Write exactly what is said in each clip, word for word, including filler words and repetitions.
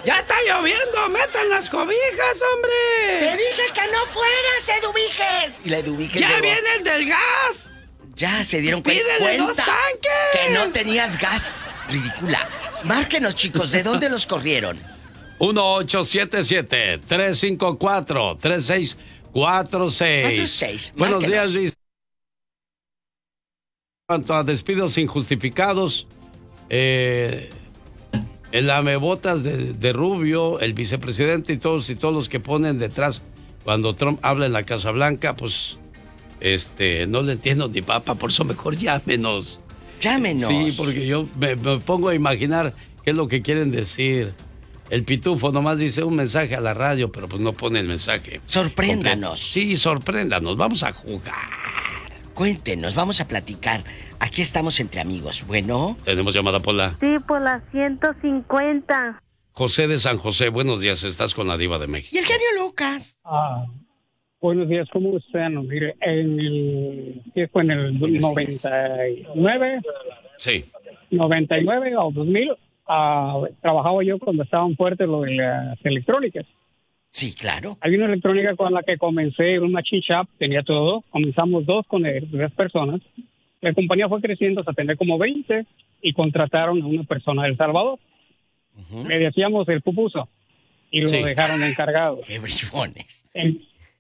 ¡Ya está lloviendo! ¡Metan las cobijas, hombre! ¡Te dije que no fueras, Eduviges! Y la Eduviges ¡Ya llegó. viene el del gas! Ya se dieron cu- ¡Pídele cuenta dos tanques! que no tenías gas. Ridícula. Márquenos, chicos, ¿de dónde los corrieron? uno ocho siete siete, tres cinco cuatro, tres seis cuatro seis. cuatro seis, Buenos márquenos. días, dice. En cuanto a despidos injustificados, eh, el lamebotas de, de Rubio, el vicepresidente y todos y todos los que ponen detrás cuando Trump habla en la Casa Blanca, pues este no le entiendo ni papa, por eso mejor llámenos. Llámenos. Sí, porque yo me, me pongo a imaginar qué es lo que quieren decir. El pitufo nomás dice un mensaje a la radio, pero pues no pone el mensaje. Sorpréndanos. Completo. Sí, sorpréndanos. Vamos a jugar. Cuéntenos, vamos a platicar. Aquí estamos entre amigos. Bueno. Tenemos llamada por la... Sí, por la ciento cincuenta. José de San José, buenos días. Estás con la Diva de México. ¿Y el genio Lucas? Ah, buenos días, ¿cómo están? Mire, en el, ¿qué fue en el noventa y nueve? Sí. noventa y nueve o dos mil, ah, trabajaba yo cuando estaban fuertes lo de las electrónicas. Sí, claro. Hay una electrónica con la que comencé, un machine shop, tenía todo. Comenzamos dos con él, tres personas. La compañía fue creciendo hasta tener como veinte y contrataron a una persona de El Salvador. Uh-huh. Le decíamos el pupuso y lo sí. dejaron encargado. ¡Qué bribones! Em,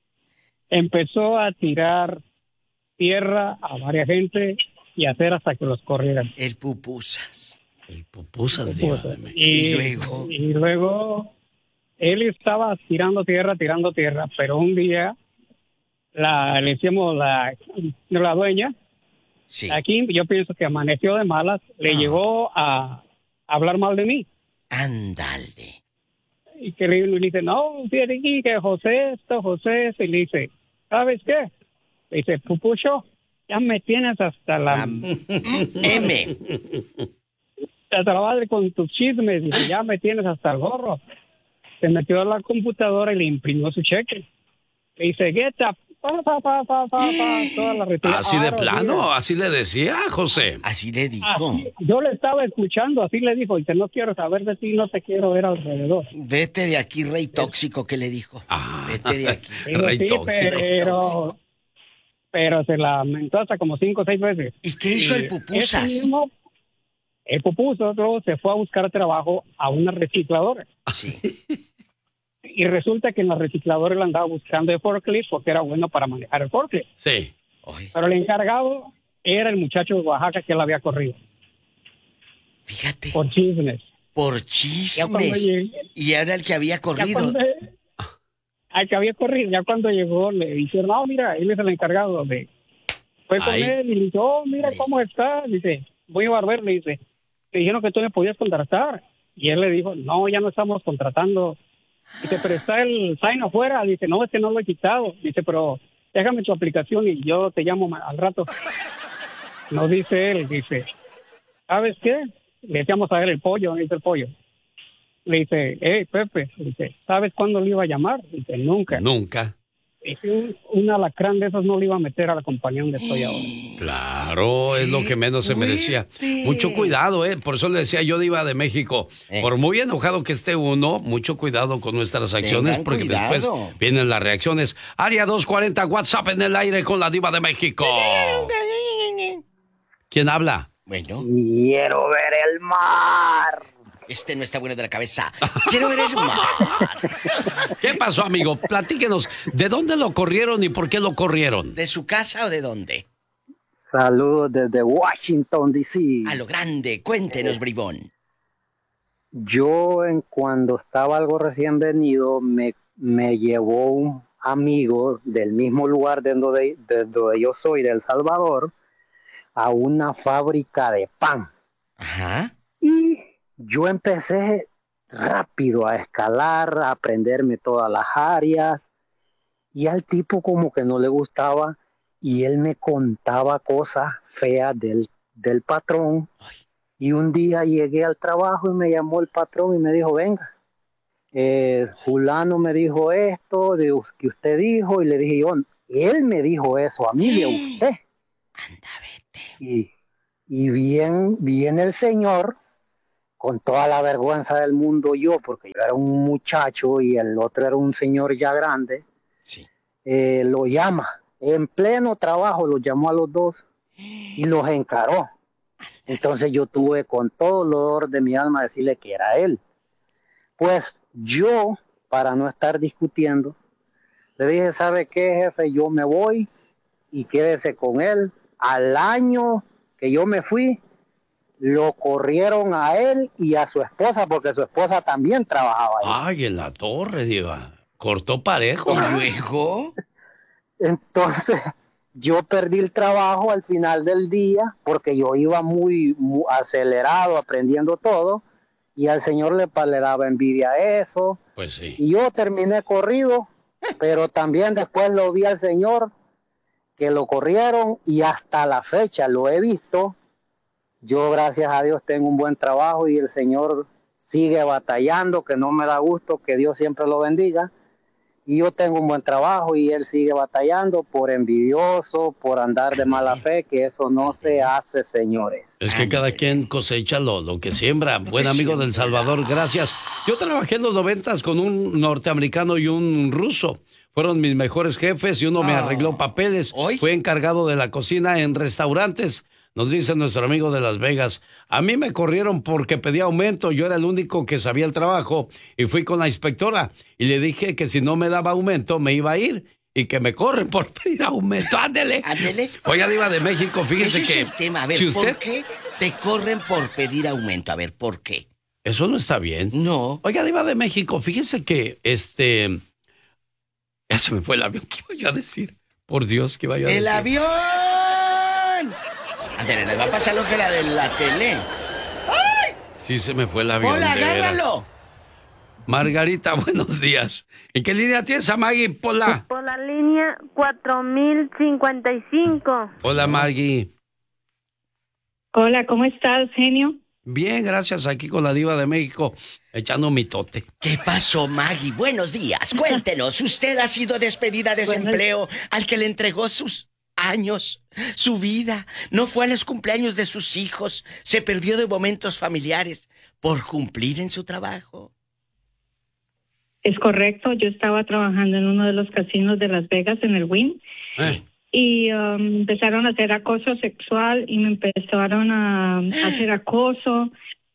empezó a tirar tierra a varias gente y hacer hasta que los corrieran. El pupusas. El pupusas, Diva de México. Y, y luego... Y luego él estaba tirando tierra, tirando tierra, pero un día la, le decíamos la, la dueña, sí. aquí yo pienso que amaneció de malas, le ah. llegó a hablar mal de mí. Ándale. Y que le, le dice, no, fíjate aquí que José esto, José esto, y le dice, ¿sabes qué? Le dice, pupucho, ya me tienes hasta la... la M. Hasta la madre con tus chismes, dice, ya me tienes hasta el gorro. Se metió a la computadora y le imprimió su cheque. Le dice, get up, pa, pa, pa, pa, pa, pa, toda la retira. Así de plano, así le decía, José. Así le dijo. Así, yo le estaba escuchando, así le dijo, dice, no quiero saber de ti, no te quiero ver alrededor. Vete de aquí, rey tóxico, ¿qué le dijo? Ah, vete de aquí. Pero, rey sí, tóxico. Pero, pero se lamentó hasta como cinco o seis veces. ¿Y qué hizo y el pupusas? Ese mismo, el pupuso luego se fue a buscar trabajo a una recicladora. Sí. Y resulta que en la recicladora le andaba buscando el forklift porque era bueno para manejar el forklift. Sí. Pero el encargado era el muchacho de Oaxaca que él había corrido. Fíjate. Por chismes. Por chismes. Llegué, y era el que había corrido. Cuando, al que había corrido. Ya cuando llegó le dijeron, no, mira, él es el encargado. De... Fue con Ay. él y le dijo, oh, mira Ay. cómo está. Dice, voy a barber, le dice. Te dijeron que tú me podías contratar. Y él le dijo, no, ya no estamos contratando. Dice, pero está el sign afuera. Dice, no, es que no lo he quitado. Dice, pero déjame tu aplicación y yo te llamo al rato. No dice él, dice, ¿sabes qué? Le decíamos a él el pollo, dice el pollo. Le dice, hey, Pepe, dice, ¿sabes cuándo le iba a llamar? Dice, nunca. Nunca. Dice, un, un alacrán de esos no le iba a meter a la compañía donde estoy ahora. Claro, es lo que menos se merecía. Mucho cuidado, ¿eh? Por eso le decía yo, Diva de México, eh. por muy enojado que esté uno, mucho cuidado con nuestras acciones, Tengan porque cuidado. Después vienen las reacciones. Área doscientos cuarenta, WhatsApp en el aire con la Diva de México. ¿Quién habla? Bueno. Quiero ver el mar. Este no está bueno de la cabeza. Quiero ver el mar. ¿Qué pasó, amigo? Platíquenos. ¿De dónde lo corrieron y por qué lo corrieron? ¿De su casa o de dónde? Saludos desde Washington, D C A lo grande. Cuéntenos, bribón. Yo, en cuando estaba algo recién venido, me, me llevó un amigo del mismo lugar de donde, de donde yo soy, de El Salvador, a una fábrica de pan. Ajá. Y yo empecé rápido a escalar, a aprenderme todas las áreas, y al tipo como que no le gustaba, y él me contaba cosas feas del, del patrón. Ay. Y un día llegué al trabajo y me llamó el patrón y me dijo, venga, eh, fulano me dijo esto, de, que usted dijo, y le dije yo, él me dijo eso a mí de usted. Anda, vete. Y, y bien, bien el señor, con toda la vergüenza del mundo yo, porque yo era un muchacho y el otro era un señor ya grande, Sí. eh, lo llama, en pleno trabajo los llamó a los dos y los encaró. Entonces yo tuve con todo el dolor de mi alma decirle que era él. Pues yo, para no estar discutiendo, le dije, ¿sabe qué, jefe? Yo me voy y quédese con él. Al año que yo me fui, lo corrieron a él y a su esposa, porque su esposa también trabajaba ahí. Ay, en la torre, diva. Cortó parejo. ¿Y luego? Entonces, yo perdí el trabajo al final del día, porque yo iba muy, muy acelerado, aprendiendo todo, y al señor le, le daba envidia eso. Pues sí. Y yo terminé corrido, pero también después lo vi al señor, que lo corrieron, y hasta la fecha lo he visto. Yo, gracias a Dios, tengo un buen trabajo y el Señor sigue batallando, que no me da gusto, que Dios siempre lo bendiga. Y yo tengo un buen trabajo y él sigue batallando por envidioso, por andar de mala fe, que eso no se hace, señores. Es que cada quien cosecha lo, lo que siembra. Buen amigo del Salvador, gracias. Yo trabajé en los noventas con un norteamericano y un ruso. Fueron mis mejores jefes y uno me arregló papeles. ¿Hoy? Fue encargado de la cocina en restaurantes. Nos dice nuestro amigo de Las Vegas. A mí me corrieron porque pedí aumento. Yo era el único que sabía el trabajo y fui con la inspectora y le dije que si no me daba aumento me iba a ir y que me corren por pedir aumento. Ándele. Ándele. Oiga, diva de México, fíjese Ese que es el tema. A ver, si usted... ¿por qué te corren por pedir aumento? A ver, ¿por qué? Eso no está bien. No. Oiga, diva de México, fíjese que este... Ya se me fue el avión. ¿Qué iba yo a decir? Por Dios, ¿qué iba yo a decir? ¡El avión! Ándale, le va a pasar lo que la de la tele. Sí, se me fue el avión. ¡Hola, de veras. agárralo! Margarita, buenos días. ¿En qué línea tienes a Maggie? Pola. Por la línea cuatro mil cincuenta y cinco. Hola, Maggie. Hola, ¿cómo estás, genio? Bien, gracias, aquí con la diva de México, echando mi tote. ¿Qué pasó, Maggie? Buenos días. Cuéntenos, ¿usted ha sido despedida de ese empleo al que le entregó sus años, su vida? ¿No fue a los cumpleaños de sus hijos? ¿Se perdió de momentos familiares por cumplir en su trabajo? Es correcto, yo estaba trabajando en uno de los casinos de Las Vegas, en el Wynn, Sí. y um, empezaron a hacer acoso sexual y me empezaron a, a hacer acoso.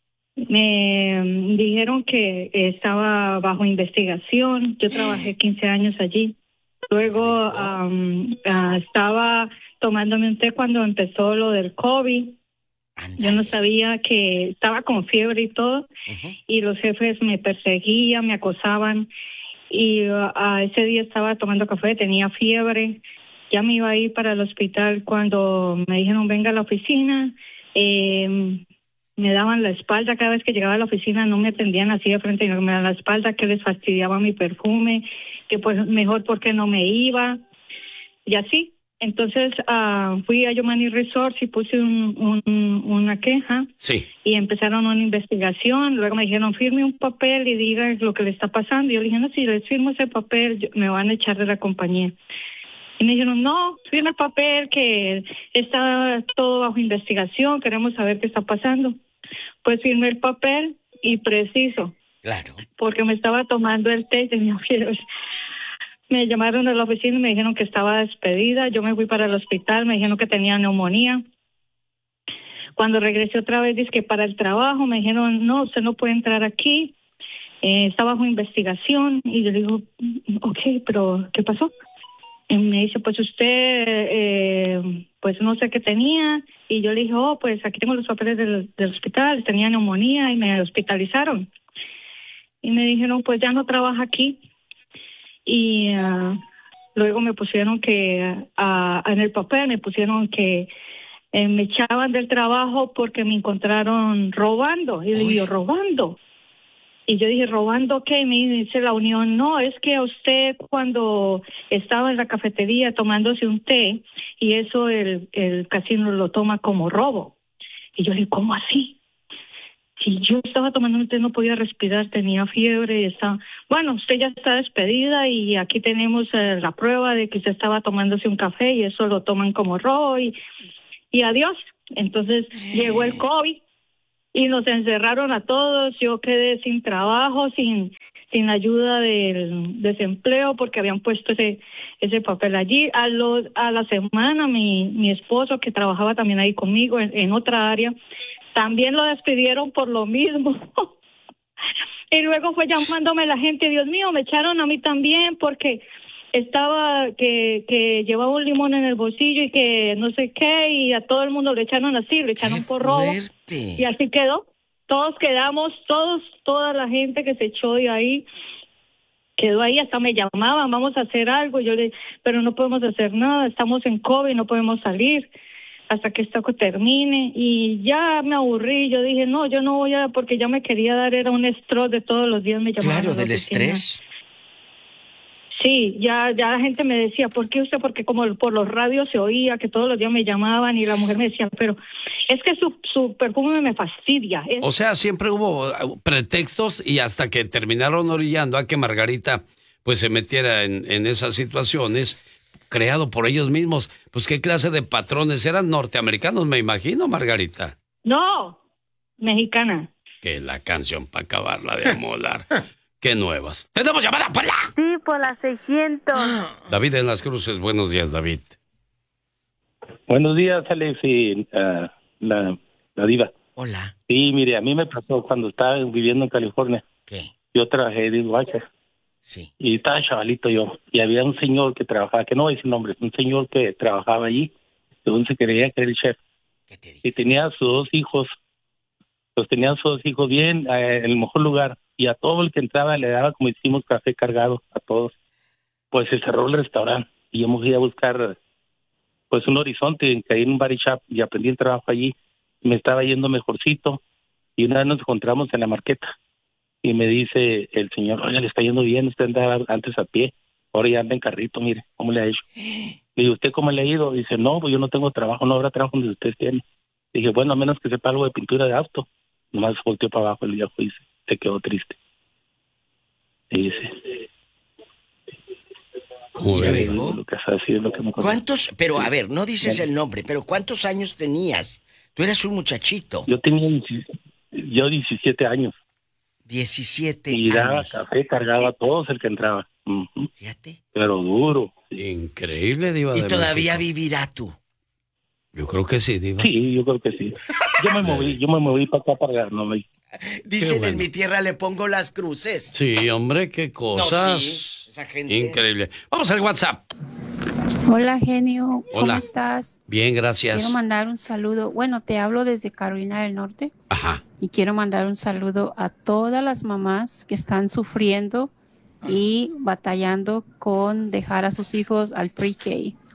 Me um, dijeron que estaba bajo investigación. Yo trabajé quince años allí. Luego um, uh, estaba tomándome un té cuando empezó lo del COVID. Yo no sabía que estaba con fiebre y todo, uh-huh. y los jefes me perseguían, me acosaban, y uh, uh, ese día estaba tomando café, tenía fiebre, ya me iba a ir para el hospital cuando me dijeron venga a la oficina, eh, me daban la espalda cada vez que llegaba a la oficina, no me atendían así de frente, me daban la espalda, que les fastidiaba mi perfume, que pues mejor porque no me iba, y así. Entonces uh, fui a Yomani Resorts y puse un, un, una queja. Sí. Y empezaron una investigación. Luego me dijeron, firme un papel y diga lo que le está pasando. Y yo le dije, no, si les firmo ese papel, yo, me van a echar de la compañía. Y me dijeron, no, firme el papel, que está todo bajo investigación, queremos saber qué está pasando. Pues firmé el papel y preciso. Claro. Porque me estaba tomando el té y tenía fiebre. Me llamaron a la oficina y me dijeron que estaba despedida. Yo me fui para el hospital, me dijeron que tenía neumonía. Cuando regresé otra vez, dije que para el trabajo, me dijeron, no, usted no puede entrar aquí. Eh, está bajo investigación. Y yo digo, ok, pero ¿qué pasó? Y me dice, pues usted, eh, pues no sé qué tenía. Y yo le dije, oh, pues aquí tengo los papeles del, del hospital. Tenía neumonía y me hospitalizaron. Y me dijeron, pues ya no trabaja aquí. Y uh, luego me pusieron que, uh, en el papel me pusieron que eh, me echaban del trabajo porque me encontraron robando. Y le dije, ¿robando? Y yo dije, ¿robando qué? Y me dice la unión, no, es que a usted cuando estaba en la cafetería tomándose un té, y eso el, el casino lo toma como robo. Y yo le dije, ¿cómo así? Si yo estaba tomando un té, no podía respirar, tenía fiebre y estaba... Bueno, usted ya está despedida y aquí tenemos eh, la prueba de que usted estaba tomándose un café y eso lo toman como robo y, y adiós. Entonces llegó el COVID y nos encerraron a todos. Yo quedé sin trabajo, sin sin ayuda del desempleo, porque habían puesto ese ese papel allí. A los a la semana mi mi esposo, que trabajaba también ahí conmigo en, en otra área, también lo despidieron por lo mismo. Y luego fue llamándome la gente, Dios mío, me echaron a mí también porque estaba que que llevaba un limón en el bolsillo y que no sé qué, y a todo el mundo le echaron así, le echaron por robo. Y así quedó. Todos quedamos, todos, toda la gente que se echó de ahí, quedó ahí, hasta me llamaban, vamos a hacer algo. Yo le, pero no podemos hacer nada, estamos en COVID, no podemos salir hasta que esto termine. Y ya me aburrí, yo dije, no, yo no voy a, porque ya me quería dar, era un estrés de todos los días me llamaban. Claro, del estrés. Sí, ya ya la gente me decía, ¿por qué usted? Porque como por los radios se oía que todos los días me llamaban y la mujer me decía, pero es que su, su perfume me fastidia. Es... O sea, siempre hubo pretextos y hasta que terminaron orillando a que Margarita pues se metiera en, en esas situaciones, creado por ellos mismos. Pues qué clase de patrones, eran norteamericanos, me imagino, Margarita. No, mexicana. Que la canción para acabarla de amolar. Qué nuevas. ¡Tenemos llamada, Pola! Sí, por las seiscientos. David en Las Cruces. Buenos días, David. Buenos días, Alex y uh, la, la diva. Hola. Sí, mire, a mí me pasó cuando estaba viviendo en California. ¿Qué? Yo trabajé de dishwasher. Sí. Y estaba chavalito yo. Y había un señor que trabajaba, que no voy a decir nombre, un señor que trabajaba allí, según se creía que era el chef. ¿Qué te dije? Y tenía a sus dos hijos. Los tenía a sus dos hijos bien, eh, en el mejor lugar. Y a todo el que entraba le daba, como decimos, café cargado a todos. Pues se cerró el restaurante y yo me fui a buscar pues un horizonte, caí en un body shop y aprendí el trabajo allí. Me estaba yendo mejorcito y una vez nos encontramos en la marqueta y me dice el señor, oye, le está yendo bien, usted andaba antes a pie, ahora ya anda en carrito, mire, ¿cómo le ha hecho? Le digo, ¿usted cómo le ha ido? Dice, no, pues yo no tengo trabajo, no habrá trabajo donde usted tiene. Dije, bueno, a menos que sepa algo de pintura de auto. Nomás volteó para abajo el viejo y se, se quedó triste. Y dice... Luego, lo que me ¿cuántos? Pero a ver, no dices el nombre, pero ¿cuántos años tenías? Tú eras un muchachito. Yo tenía yo diecisiete años. diecisiete y daba años. Café, cargaba a todos el que entraba. Uh-huh. Fíjate. Pero duro. Increíble, Diva ¿Y de todavía México. vivirá tú? Yo creo que sí, Diva. Sí, yo creo que sí. Yo me moví, yo me moví para acá para no me... Dicen, bueno. en mi tierra le pongo las cruces. Sí, hombre, qué cosas. No, sí, esa gente. Increíble. Vamos al WhatsApp. Hola, genio. ¿Cómo Hola. estás? Bien, gracias. Quiero mandar un saludo. Bueno, te hablo desde Carolina del Norte. Ajá. Y quiero mandar un saludo a todas las mamás que están sufriendo y batallando con dejar a sus hijos al pre-K.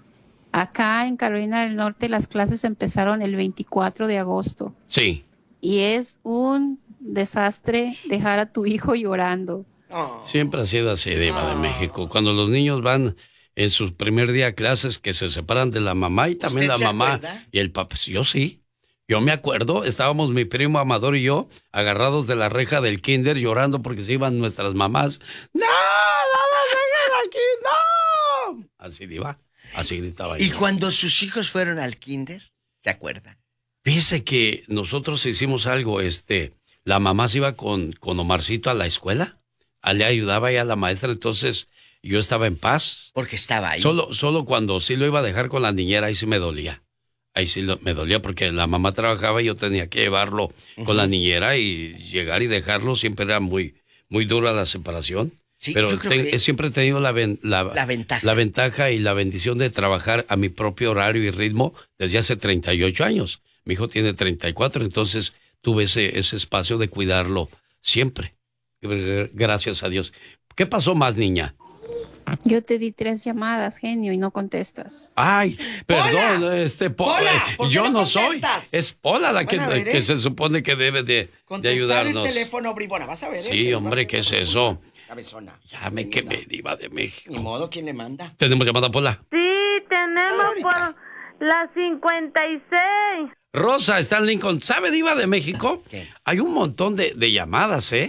Acá en Carolina del Norte las clases empezaron el veinticuatro de agosto. Sí. Y es un desastre dejar a tu hijo llorando. Oh. Siempre ha sido así, Diva de México. Cuando los niños van en su primer día a clases, que se separan de la mamá y también la ¿Usted se mamá acuerda? y el papá. Yo sí. Yo me acuerdo, estábamos mi primo Amador y yo agarrados de la reja del kinder llorando porque se iban nuestras mamás. ¡No! ¡No nos dejen aquí! ¡No! Así, Diva. Así gritaba ¿Y yo. cuando sus hijos fueron al kinder? ¿Se acuerdan? Fíjese que nosotros hicimos algo, este, la mamá se iba con, con Omarcito a la escuela, a- le ayudaba ya a la maestra, entonces yo estaba en paz. Porque estaba ahí. Solo, solo cuando sí lo iba a dejar con la niñera, ahí sí me dolía. Ahí sí lo- me dolía porque la mamá trabajaba y yo tenía que llevarlo Ujú. con la niñera y llegar y dejarlo, siempre era muy, muy dura la separación. Sí, Pero yo creo te- que- siempre he tenido la, ven- la, La ventaja. la ventaja y la bendición de trabajar a mi propio horario y ritmo desde hace treinta y ocho años. Mi hijo tiene treinta y cuatro, entonces tuve ese, ese espacio de cuidarlo siempre. Gr- Gracias a Dios. ¿Qué pasó más, niña? Yo te di tres llamadas, genio, y no contestas. Ay, perdón, ¡Pola! este po- ¡Pola! eh, ¿Por qué yo no no, soy. contestas? Es Pola la que, Van a ver, ¿eh? que se supone que debe de, de Contestar ayudarnos. el teléfono, bribona, vas a ver. ¿eh? Sí, Se lo hombre, va a ¿qué es poner eso? Cabezona. Ya me Tremenda. quemé, Diva de México. Ni modo, ¿quién le manda? Tenemos llamada, Pola. Sí, tenemos Ahorita. por la cincuenta y seis. Rosa está en Lincoln. ¿Sabe, Diva de México? ¿Qué? Hay un montón de, de llamadas, ¿eh?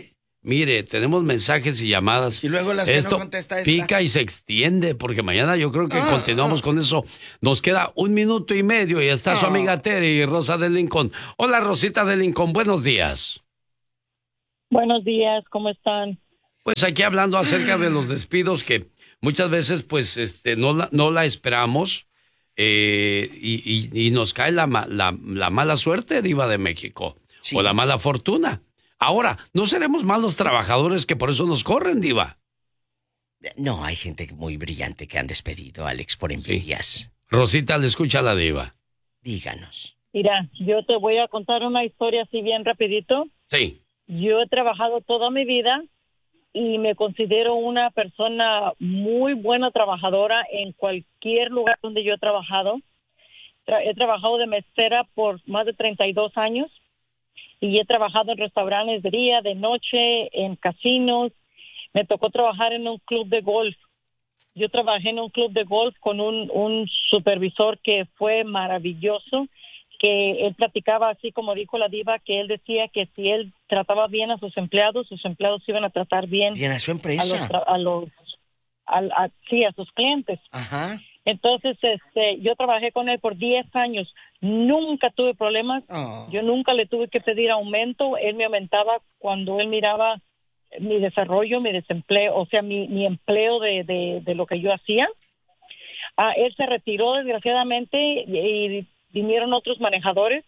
Mire, tenemos mensajes y llamadas. Y luego las Esto que no contesta esta. pica y se extiende, porque mañana yo creo que Ah, continuamos ah. con eso. Nos queda un minuto y medio y está su Ah. amiga Terry, Rosa de Lincoln. Hola, Rosita de Lincoln, buenos días. Buenos días, ¿cómo están? Pues aquí hablando acerca de los despidos que muchas veces pues este no la, no la esperamos eh, y, y- y nos cae la, ma- la, la mala suerte, Diva de México, Sí. o la mala fortuna. Ahora, ¿no seremos malos trabajadores que por eso nos corren, Diva? No, hay gente muy brillante que han despedido, Alex, por envidias. Rosita, le escucha a la Diva. Díganos. Mira, yo te voy a contar una historia así bien rapidito. Sí. Yo he trabajado toda mi vida y me considero una persona muy buena trabajadora en cualquier lugar donde yo he trabajado. Tra- he trabajado de mesera por más de treinta y dos años y he trabajado en restaurantes de día, de noche, en casinos. Me tocó trabajar en un club de golf. Yo trabajé en un club de golf con un, un supervisor que fue maravilloso, que él platicaba así como dijo la Diva, que él decía que si él trataba bien a sus empleados, sus empleados iban a tratar bien, Bien a su a los, empresa. tra- a los al- a- sí, a sus clientes. Ajá. Entonces, este, yo trabajé con él por diez años, nunca tuve problemas, Oh. yo nunca le tuve que pedir aumento, él me aumentaba cuando él miraba mi desarrollo, mi desempleo, o sea, mi, mi empleo de, de, de lo que yo hacía. Ah, él se retiró desgraciadamente y, y vinieron otros manejadores.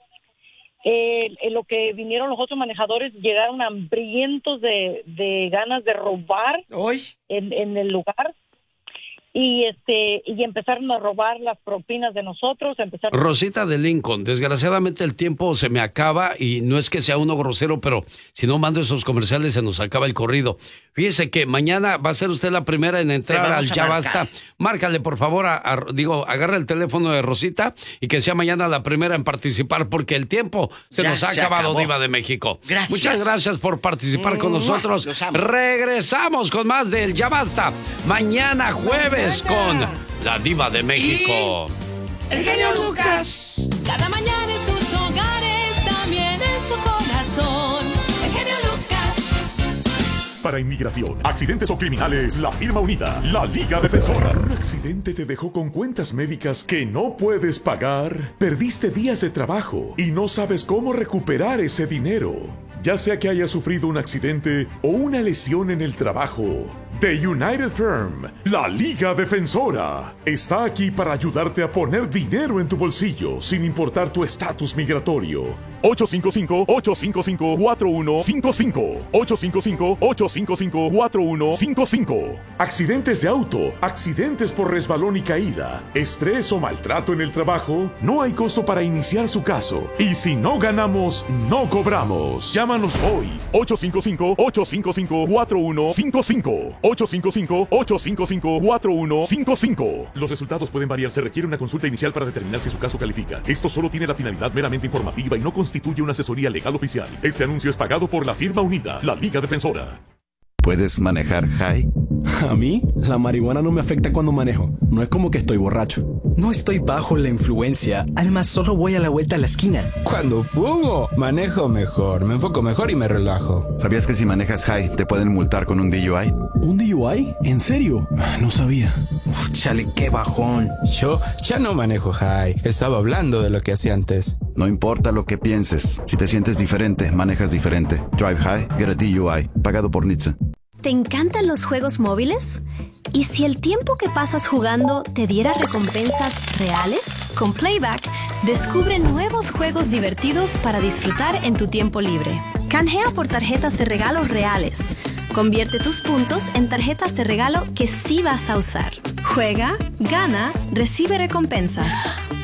Eh, en lo que vinieron los otros manejadores llegaron hambrientos de, de ganas de robar Hoy. en, en el lugar y este y empezaron a robar las propinas de nosotros, empezaron Rosita de Lincoln, desgraciadamente el tiempo se me acaba y no es que sea uno grosero, pero si no mando esos comerciales se nos acaba el corrido. Fíjese que mañana va a ser usted la primera en entrar Te al vamos a Ya marcar. Basta. Márcale, por favor, a, a- digo, agarra el teléfono de Rosita y que sea mañana la primera en participar porque el tiempo se Ya nos ha se acabado, acabó. Diva de México. Gracias. Muchas gracias por participar con ¡Mua! nosotros. Los amo. Regresamos con más del Ya Basta. Mañana jueves con la Diva de México. El genio Lucas. Cada mañana en sus hogares, también en su corazón. El genio Lucas. Para inmigración, accidentes o criminales, la firma unida, la Liga Defensora. ¿Un accidente te dejó con cuentas médicas que no puedes pagar? ¿Perdiste días de trabajo y no sabes cómo recuperar ese dinero? Ya sea que hayas sufrido un accidente o una lesión en el trabajo, The United Firm, la Liga Defensora, está aquí para ayudarte a poner dinero en tu bolsillo sin importar tu estatus migratorio. ocho cinco cinco, ocho cinco cinco, cuatro uno cinco cinco. ocho cinco cinco, ocho cinco cinco, cuatro uno cinco cinco. Accidentes de auto, accidentes por resbalón y caída, estrés o maltrato en el trabajo, no hay costo para iniciar su caso. Y si no ganamos, no cobramos. Llámanos hoy. ocho cinco cinco, ocho cinco cinco, cuatro uno cinco cinco. ocho cinco cinco, ocho cinco cinco, cuatro uno cinco cinco. Los resultados pueden variar. Se requiere una consulta inicial para determinar si su caso califica. Esto solo tiene la finalidad meramente informativa y no constituye una asesoría legal oficial. Este anuncio es pagado por la firma unida, la Liga Defensora. ¿Puedes manejar high? A mí, la marihuana no me afecta cuando manejo. No es como que estoy borracho. No estoy bajo la influencia. Además, solo voy a la vuelta a la esquina. Cuando fumo, manejo mejor, me enfoco mejor y me relajo. ¿Sabías que si manejas high te pueden multar con un D U I? ¿Un D U I? ¿En serio? No sabía. Uf, chale, qué bajón. Yo ya no manejo high. Estaba hablando de lo que hacía antes. No importa lo que pienses. Si te sientes diferente, manejas diferente. Drive high, get a D U I. Pagado por N H T S A. ¿Te encantan los juegos móviles? ¿Y si el tiempo que pasas jugando te diera recompensas reales? Con Playback, descubre nuevos juegos divertidos para disfrutar en tu tiempo libre. Canjea por tarjetas de regalo reales. Convierte tus puntos en tarjetas de regalo que sí vas a usar. Juega, gana, recibe recompensas.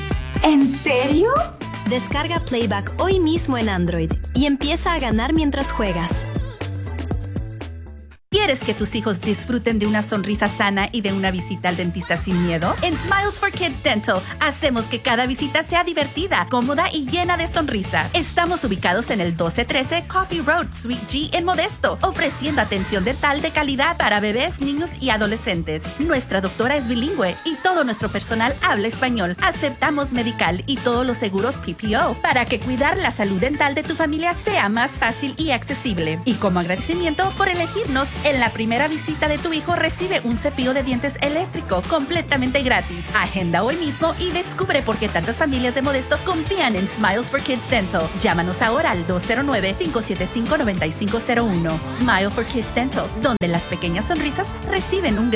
¿En serio? Descarga Playback hoy mismo en Android y empieza a ganar mientras juegas. ¿Quieres que tus hijos disfruten de una sonrisa sana y de una visita al dentista sin miedo? En Smiles for Kids Dental hacemos que cada visita sea divertida, cómoda y llena de sonrisas. Estamos ubicados en el doce trece Coffee Road, Suite G en Modesto, ofreciendo atención dental de calidad para bebés, niños y adolescentes. Nuestra doctora es bilingüe y todo nuestro personal habla español. Aceptamos medical y todos los seguros P P O para que cuidar la salud dental de tu familia sea más fácil y accesible. Y como agradecimiento por elegirnos, en la primera visita de tu hijo recibe un cepillo de dientes eléctrico completamente gratis. Agenda hoy mismo y descubre por qué tantas familias de Modesto confían en Smiles for Kids Dental. Llámanos ahora al dos cero nueve, cinco siete cinco, nueve cinco cero uno. Smile for Kids Dental, donde las pequeñas sonrisas reciben un gran